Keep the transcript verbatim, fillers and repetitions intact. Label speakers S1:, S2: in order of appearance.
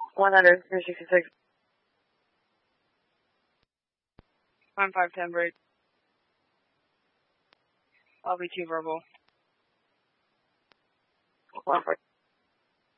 S1: one hundred, three sixty-six.
S2: One five ten break. I'll be two verbal.
S1: one four.